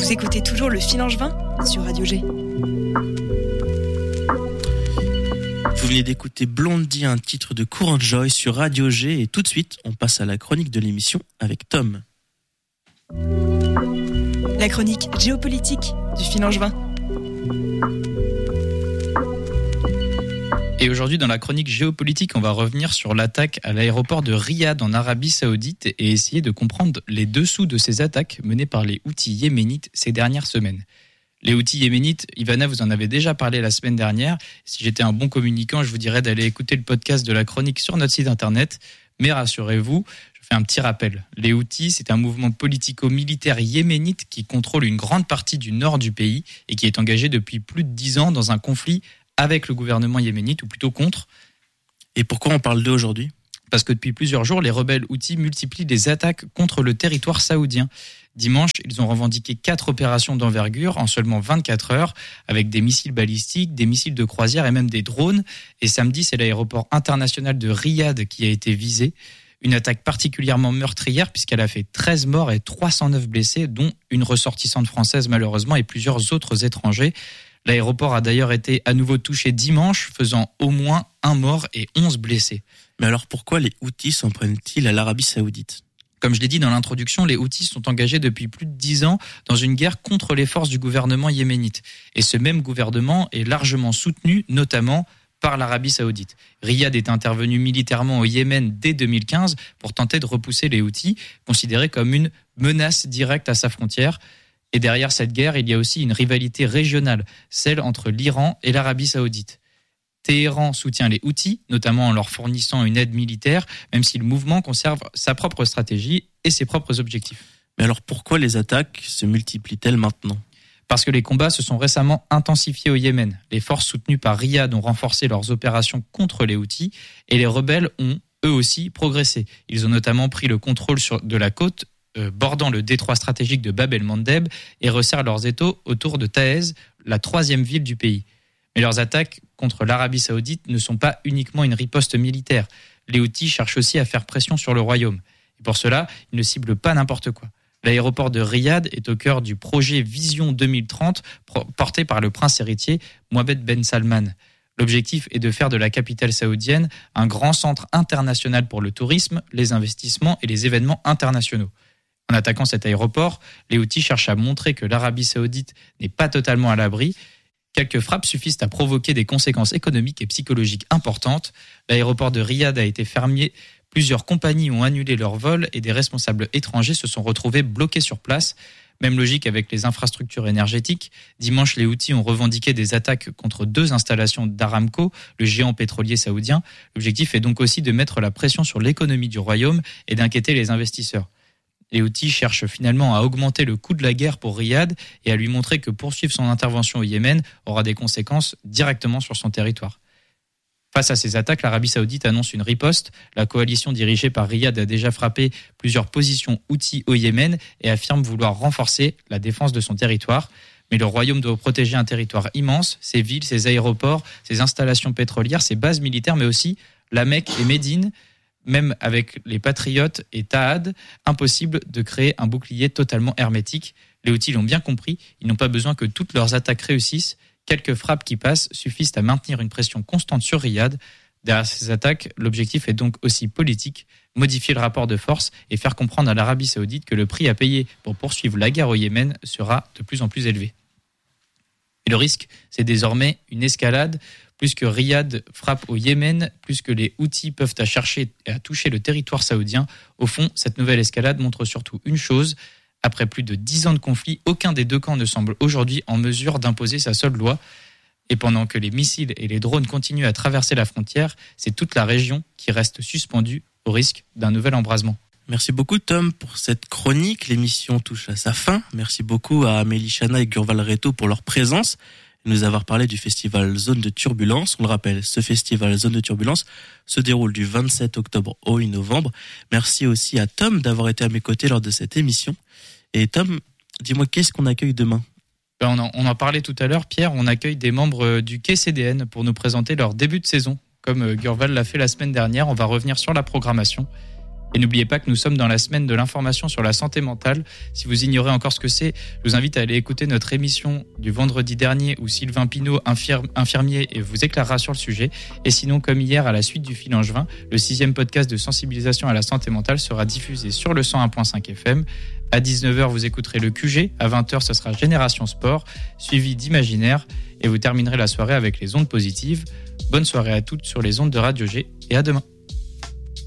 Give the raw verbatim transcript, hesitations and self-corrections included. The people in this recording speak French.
Vous écoutez toujours le Fil Angevin sur Radio G. Vous venez d'écouter Blondie, un titre de Courant Joy sur Radio G, et tout de suite, on passe à la chronique de l'émission avec Tom. La chronique géopolitique du Fil Angevin. Et aujourd'hui, dans la chronique géopolitique, on va revenir sur l'attaque à l'aéroport de Riyad en Arabie Saoudite et essayer de comprendre les dessous de ces attaques menées par les Houthis yéménites ces dernières semaines. Les Houthis yéménites, Ivana, vous en avez déjà parlé la semaine dernière. Si j'étais un bon communicant, je vous dirais d'aller écouter le podcast de la chronique sur notre site internet. Mais rassurez-vous, je fais un petit rappel. Les Houthis, c'est un mouvement politico-militaire yéménite qui contrôle une grande partie du nord du pays et qui est engagé depuis plus de dix ans dans un conflit avec le gouvernement yéménite, ou plutôt contre. Et pourquoi on parle d'eux aujourd'hui ? Parce que depuis plusieurs jours, les rebelles Houthis multiplient les attaques contre le territoire saoudien. Dimanche, ils ont revendiqué quatre opérations d'envergure en seulement vingt-quatre heures, avec des missiles balistiques, des missiles de croisière et même des drones. Et samedi, c'est l'aéroport international de Riyad qui a été visé. Une attaque particulièrement meurtrière puisqu'elle a fait treize morts et trois cent neuf blessés, dont une ressortissante française malheureusement et plusieurs autres étrangers. L'aéroport a d'ailleurs été à nouveau touché dimanche, faisant au moins un mort et onze blessés. Mais alors pourquoi les Houthis s'en prennent-ils à l'Arabie Saoudite ? Comme je l'ai dit dans l'introduction, les Houthis sont engagés depuis plus de dix ans dans une guerre contre les forces du gouvernement yéménite. Et ce même gouvernement est largement soutenu, notamment par l'Arabie Saoudite. Riyad est intervenu militairement au Yémen dès deux mille quinze pour tenter de repousser les Houthis, considérés comme une menace directe à sa frontière. Et derrière cette guerre, il y a aussi une rivalité régionale, celle entre l'Iran et l'Arabie Saoudite. Téhéran soutient les Houthis, notamment en leur fournissant une aide militaire, même si le mouvement conserve sa propre stratégie et ses propres objectifs. Mais alors pourquoi les attaques se multiplient-elles maintenant ? Parce que les combats se sont récemment intensifiés au Yémen. Les forces soutenues par Riyad ont renforcé leurs opérations contre les Houthis et les rebelles ont, eux aussi, progressé. Ils ont notamment pris le contrôle sur, de la côte euh, bordant le détroit stratégique de Bab el-Mandeb et resserrent leurs étaux autour de Taïz, la troisième ville du pays. Mais leurs attaques contre l'Arabie Saoudite ne sont pas uniquement une riposte militaire. Les Houthis cherchent aussi à faire pression sur le royaume. Et pour cela, ils ne ciblent pas n'importe quoi. L'aéroport de Riyad est au cœur du projet Vision deux mille trente porté par le prince héritier Mohammed Ben Salman. L'objectif est de faire de la capitale saoudienne un grand centre international pour le tourisme, les investissements et les événements internationaux. En attaquant cet aéroport, les Houthis cherchent à montrer que l'Arabie Saoudite n'est pas totalement à l'abri. Quelques frappes suffisent à provoquer des conséquences économiques et psychologiques importantes. L'aéroport de Riyad a été fermé, plusieurs compagnies ont annulé leurs vols et des responsables étrangers se sont retrouvés bloqués sur place. Même logique avec les infrastructures énergétiques. Dimanche, les Houthis ont revendiqué des attaques contre deux installations d'Aramco, le géant pétrolier saoudien. L'objectif est donc aussi de mettre la pression sur l'économie du royaume et d'inquiéter les investisseurs. Les Houthis cherchent finalement à augmenter le coût de la guerre pour Riyad et à lui montrer que poursuivre son intervention au Yémen aura des conséquences directement sur son territoire. Face à ces attaques, l'Arabie Saoudite annonce une riposte. La coalition dirigée par Riyad a déjà frappé plusieurs positions Houthis au Yémen et affirme vouloir renforcer la défense de son territoire. Mais le royaume doit protéger un territoire immense, ses villes, ses aéroports, ses installations pétrolières, ses bases militaires, mais aussi la Mecque et Médine. Même avec les patriotes et Tahad, impossible de créer un bouclier totalement hermétique. Les Houthis l'ont bien compris, ils n'ont pas besoin que toutes leurs attaques réussissent. Quelques frappes qui passent suffisent à maintenir une pression constante sur Riyad. Derrière ces attaques, l'objectif est donc aussi politique, modifier le rapport de force et faire comprendre à l'Arabie Saoudite que le prix à payer pour poursuivre la guerre au Yémen sera de plus en plus élevé. Et le risque, c'est désormais une escalade. Plus que Riyad frappe au Yémen, plus que les Houthis peuvent à chercher et à toucher le territoire saoudien. Au fond, cette nouvelle escalade montre surtout une chose. Après plus de dix ans de conflit, aucun des deux camps ne semble aujourd'hui en mesure d'imposer sa seule loi. Et pendant que les missiles et les drones continuent à traverser la frontière, c'est toute la région qui reste suspendue au risque d'un nouvel embrasement. Merci beaucoup Tom pour cette chronique. L'émission touche à sa fin. Merci beaucoup à Amélie Chana et Gurval Reto pour leur présence. Nous avoir parlé du festival Zone de Turbulence. On le rappelle, ce festival Zone de Turbulence se déroule du vingt-sept octobre au huit novembre. Merci aussi à Tom d'avoir été à mes côtés lors de cette émission. Et Tom, dis-moi, qu'est-ce qu'on accueille demain ? Ben on, en, on en parlait tout à l'heure, Pierre. On accueille des membres du Quai C D N pour nous présenter leur début de saison. Comme Gurval l'a fait la semaine dernière, on va revenir sur la programmation. Et n'oubliez pas que nous sommes dans la semaine de l'information sur la santé mentale. Si vous ignorez encore ce que c'est, je vous invite à aller écouter notre émission du vendredi dernier où Sylvain Pinault, infirm- infirmier, vous éclairera sur le sujet. Et sinon, comme hier, à la suite du Fil Angevin, le sixième podcast de sensibilisation à la santé mentale sera diffusé sur le cent un virgule cinq F M. À dix-neuf heures, vous écouterez le Q G. À vingt heures, ce sera Génération Sport, suivi d'Imaginaire. Et vous terminerez la soirée avec les ondes positives. Bonne soirée à toutes sur les ondes de Radio G et à demain.